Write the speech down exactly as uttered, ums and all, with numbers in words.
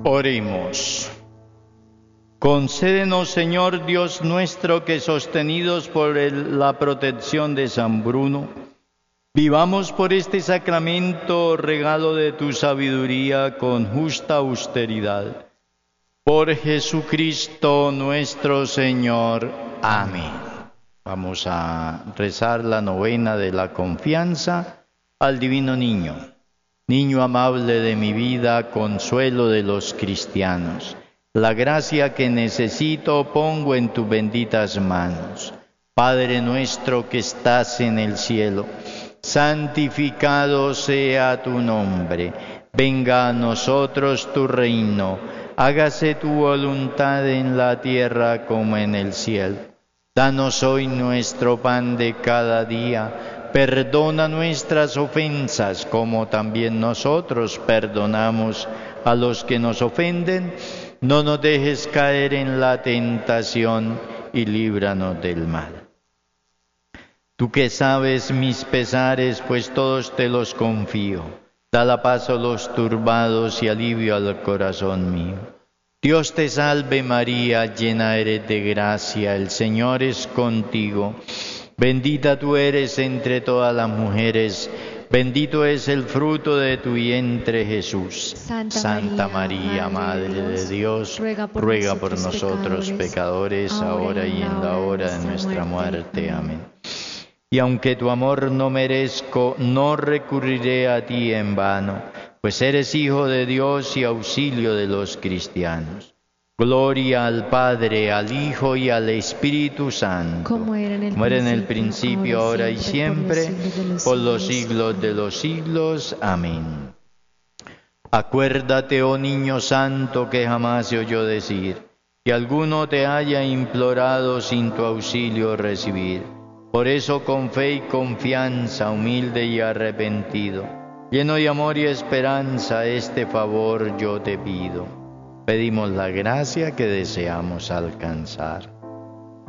Oremos. Concédenos, Señor Dios nuestro, que sostenidos por el- la protección de San Bruno, vivamos por este sacramento, regalo de tu sabiduría, con justa austeridad. Por Jesucristo nuestro Señor. Amén. Vamos a rezar la novena de la confianza al Divino Niño. Niño amable de mi vida, consuelo de los cristianos, la gracia que necesito pongo en tus benditas manos. Padre nuestro que estás en el cielo, santificado sea tu nombre. Venga a nosotros tu reino. Hágase tu voluntad en la tierra como en el cielo. Danos hoy nuestro pan de cada día. Perdona nuestras ofensas, como también nosotros perdonamos a los que nos ofenden. No nos dejes caer en la tentación y líbranos del mal. Tú que sabes mis pesares, pues todos te los confío. Da la paz a los turbados y alivio al corazón mío. Dios te salve María, llena eres de gracia, el Señor es contigo. Bendita tú eres entre todas las mujeres, bendito es el fruto de tu vientre Jesús. Santa, Santa María, Madre de Dios, ruega por, ruega por nosotros, nosotros pecadores, ahora y en la hora de nuestra muerte. Amén. Y aunque tu amor no merezco, no recurriré a ti en vano, pues eres Hijo de Dios y auxilio de los cristianos. Gloria al Padre, al Hijo y al Espíritu Santo, como era en el, como era en el principio, principio, ahora y siempre, por los siglos de los por los siglos de los siglos. Amén. Acuérdate, oh Niño Santo, que jamás se oyó decir, que alguno te haya implorado sin tu auxilio recibir. Por eso, con fe y confianza, humilde y arrepentido, lleno de amor y esperanza, este favor yo te pido. Pedimos la gracia que deseamos alcanzar.